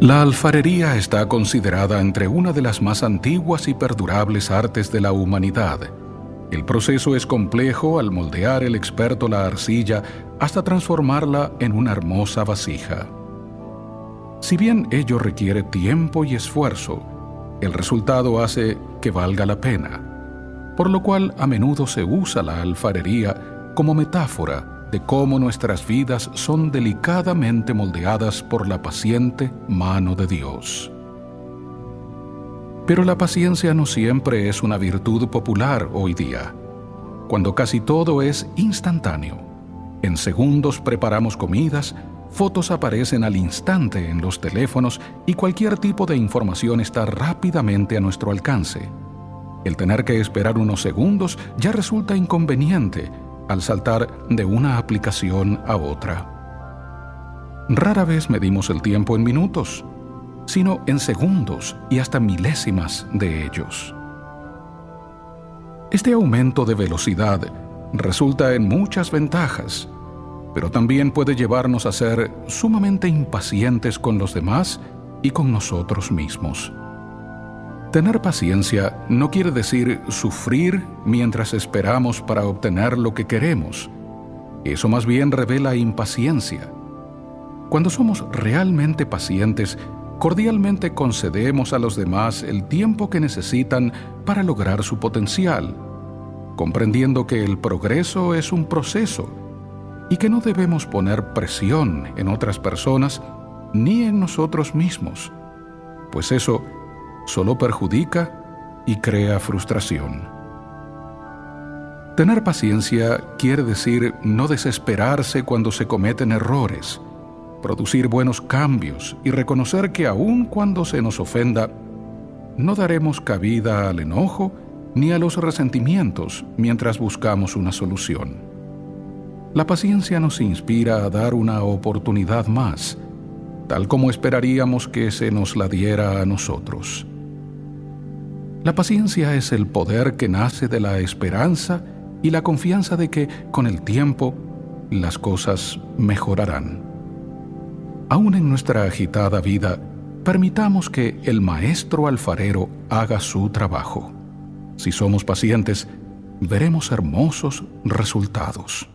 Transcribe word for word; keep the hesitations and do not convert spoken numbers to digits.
La alfarería está considerada entre una de las más antiguas y perdurables artes de la humanidad. El proceso es complejo al moldear el experto la arcilla hasta transformarla en una hermosa vasija. Si bien ello requiere tiempo y esfuerzo, el resultado hace que valga la pena, por lo cual a menudo se usa la alfarería como metáfora de cómo nuestras vidas son delicadamente moldeadas por la paciente mano de Dios. Pero la paciencia no siempre es una virtud popular hoy día, cuando casi todo es instantáneo. En segundos preparamos comidas, fotos aparecen al instante en los teléfonos y cualquier tipo de información está rápidamente a nuestro alcance. El tener que esperar unos segundos ya resulta inconveniente al saltar de una aplicación a otra. Rara vez medimos el tiempo en minutos, sino en segundos y hasta milésimas de ellos. Este aumento de velocidad resulta en muchas ventajas, pero también puede llevarnos a ser sumamente impacientes con los demás y con nosotros mismos. Tener paciencia no quiere decir sufrir mientras esperamos para obtener lo que queremos. Eso más bien revela impaciencia. Cuando somos realmente pacientes, cordialmente concedemos a los demás el tiempo que necesitan para lograr su potencial, comprendiendo que el progreso es un proceso y que no debemos poner presión en otras personas ni en nosotros mismos, pues eso solo perjudica y crea frustración. Tener paciencia quiere decir no desesperarse cuando se cometen errores, producir buenos cambios y reconocer que aun cuando se nos ofenda, no daremos cabida al enojo ni a los resentimientos mientras buscamos una solución. La paciencia nos inspira a dar una oportunidad más, tal como esperaríamos que se nos la diera a nosotros. La paciencia es el poder que nace de la esperanza y la confianza de que, con el tiempo, las cosas mejorarán. Aún en nuestra agitada vida, permitamos que el maestro alfarero haga su trabajo. Si somos pacientes, veremos hermosos resultados.